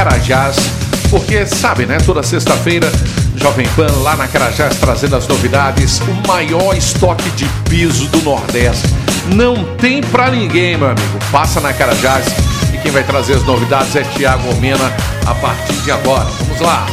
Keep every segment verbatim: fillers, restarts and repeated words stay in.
Carajás, porque sabe, né? Toda sexta-feira, Jovem Pan lá na Carajás trazendo as novidades, o maior estoque de piso do Nordeste. Não tem pra ninguém, meu amigo. Passa na Carajás e quem vai trazer as novidades é Tiago Mena a partir de agora. Vamos lá.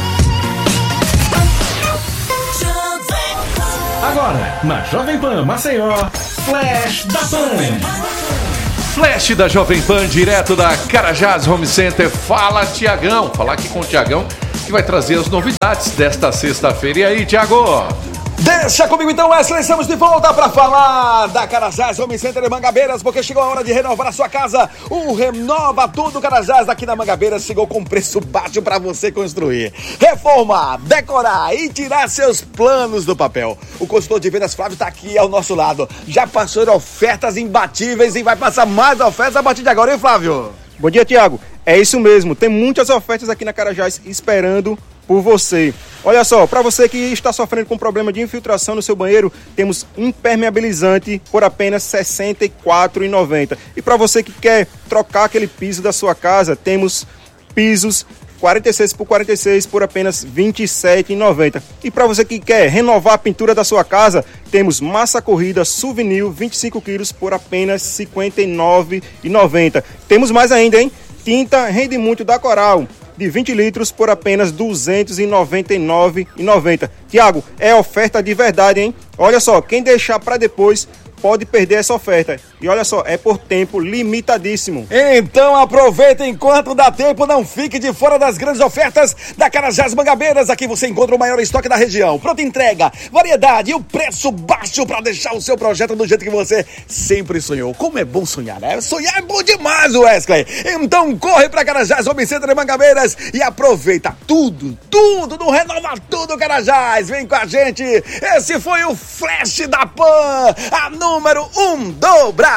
Agora, na Jovem Pan Maceió, Flash da Pan. Flash da Jovem Pan, direto da Carajás Home Center. Fala, Tiagão. Falar aqui com o Tiagão, que vai trazer as novidades desta sexta-feira. E aí, Tiago? Deixa comigo então, Wesley, estamos de volta para falar da Carajás Home Center de Mangabeiras, porque chegou a hora de renovar a sua casa. O Renova Tudo Carajás daqui na Mangabeiras chegou com preço baixo para você construir, reformar, decorar e tirar seus planos do papel. O consultor de vendas Flávio está aqui ao nosso lado. Já passou ofertas imbatíveis e vai passar mais ofertas a partir de agora, hein, Flávio? Bom dia, Tiago. É isso mesmo, tem muitas ofertas aqui na Carajás esperando por você. Olha só, para você que está sofrendo com problema de infiltração no seu banheiro, temos impermeabilizante por apenas sessenta e quatro reais e noventa centavos. E para você que quer trocar aquele piso da sua casa, temos pisos quarenta e seis por quarenta e seis por apenas vinte e sete reais e noventa centavos. E para você que quer renovar a pintura da sua casa, temos massa corrida Souvenir vinte e cinco quilos por apenas cinquenta e nove reais e noventa centavos. Temos mais ainda, hein? Tinta Rende Muito da Coral de vinte litros por apenas duzentos e noventa e nove reais e noventa centavos. Tiago, é oferta de verdade, hein? Olha só, quem deixar para depois pode perder essa oferta. E olha só, é por tempo limitadíssimo. Então aproveita enquanto dá tempo, não fique de fora das grandes ofertas da Carajás Mangabeiras. Aqui você encontra o maior estoque da região. Pronta entrega, variedade e o preço baixo para deixar o seu projeto do jeito que você sempre sonhou. Como é bom sonhar, né? Sonhar é bom demais, Wesley. Então corre para Carajás Home Center de Mangabeiras e aproveita tudo, tudo no Renova Tudo Carajás. Vem com a gente. Esse foi o Flash da Pan, a número um do Brasil.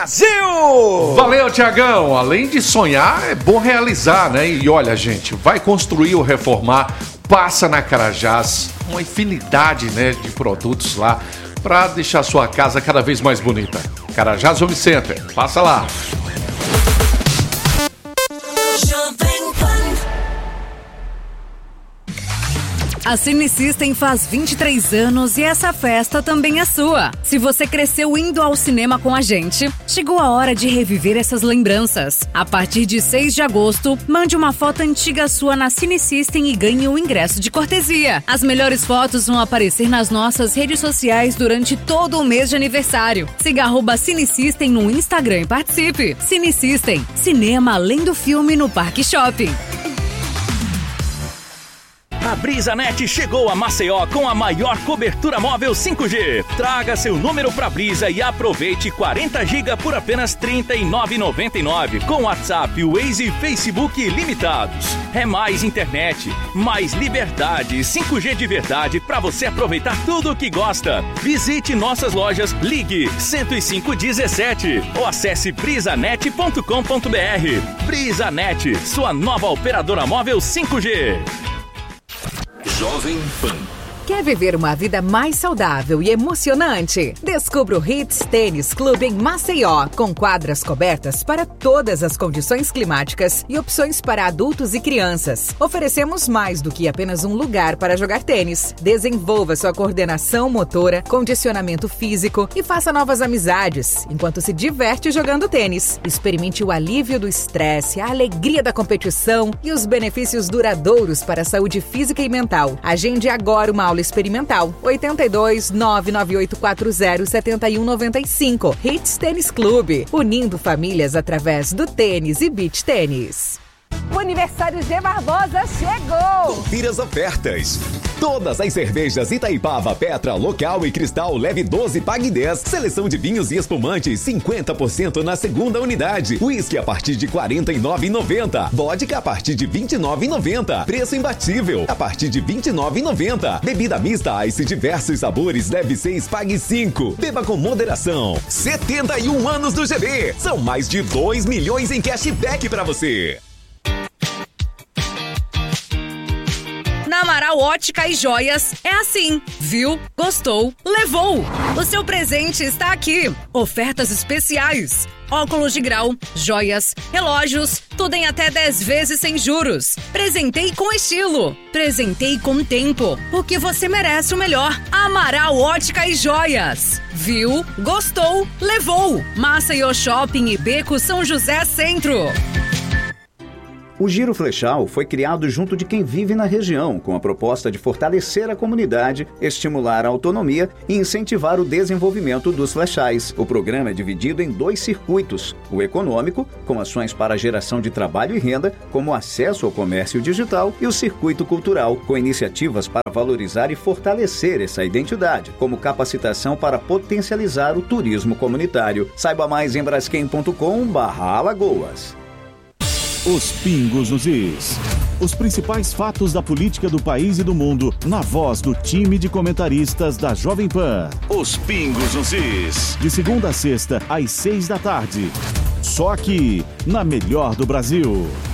Valeu, Tiagão. Além de sonhar, é bom realizar, né? E olha, gente, vai construir ou reformar, passa na Carajás, uma infinidade, né, de produtos lá para deixar sua casa cada vez mais bonita. Carajás Home Center, passa lá. A Cine System faz vinte e três anos e essa festa também é sua. Se você cresceu indo ao cinema com a gente, chegou a hora de reviver essas lembranças. A partir de seis de agosto, mande uma foto antiga sua na Cine System e ganhe um ingresso de cortesia. As melhores fotos vão aparecer nas nossas redes sociais durante todo o mês de aniversário. Siga arroba Cine System no Instagram e participe. Cine System, cinema além do filme no Parque Shopping. A BrisaNet chegou a Maceió com a maior cobertura móvel cinco G. Traga seu número pra Brisa e aproveite quarenta gigas por apenas trinta e nove reais e noventa e nove centavos com WhatsApp, Waze e Facebook limitados. É mais internet, mais liberdade, cinco G de verdade pra você aproveitar tudo o que gosta. Visite nossas lojas, ligue cento e cinco dezessete ou acesse brisanet ponto com ponto br. BrisaNet, sua nova operadora móvel cinco G. Jovem Pan. Quer viver uma vida mais saudável e emocionante? Descubra o Hits Tênis Clube em Maceió, com quadras cobertas para todas as condições climáticas e opções para adultos e crianças. Oferecemos mais do que apenas um lugar para jogar tênis. Desenvolva sua coordenação motora, condicionamento físico e faça novas amizades, enquanto se diverte jogando tênis. Experimente o alívio do estresse, a alegria da competição e os benefícios duradouros para a saúde física e mental. Agende agora uma aula experimental. oito dois, nove nove oito quatro zero, sete um nove cinco. Hits Tênis Clube, unindo famílias através do tênis e beach tênis. O aniversário G Barbosa chegou! Confira as ofertas. Todas as cervejas Itaipava, Petra, Local e Cristal leve doze, pague dez. Seleção de vinhos e espumantes cinquenta por cento na segunda unidade. Whisky a partir de quarenta e nove reais e noventa centavos. Vodka a partir de vinte e nove reais e noventa centavos. Preço imbatível a partir de vinte e nove reais e noventa centavos. Bebida mista Ice diversos sabores leve seis, pague cinco. Beba com moderação. setenta e um anos do G B. São mais de dois milhões em cashback para você. Na Amaral Ótica e Joias é assim. Viu? Gostou? Levou! O seu presente está aqui. Ofertas especiais. Óculos de grau, joias, relógios, tudo em até dez vezes sem juros. Presentei com estilo. Presentei com tempo. Porque você merece o melhor. Amaral Ótica e Joias. Viu? Gostou? Levou! Maceió Shopping e Beco São José Centro. O Giro Flechal foi criado junto de quem vive na região, com a proposta de fortalecer a comunidade, estimular a autonomia e incentivar o desenvolvimento dos flechais. O programa é dividido em dois circuitos: o econômico, com ações para a geração de trabalho e renda, como acesso ao comércio digital, e o circuito cultural, com iniciativas para valorizar e fortalecer essa identidade, como capacitação para potencializar o turismo comunitário. Saiba mais em braskem ponto com barra Alagoas. Os Pingos nos Is. Os principais fatos da política do país e do mundo, na voz do time de comentaristas da Jovem Pan. Os Pingos nos Is. De segunda a sexta, às seis da tarde. Só aqui, na Melhor do Brasil.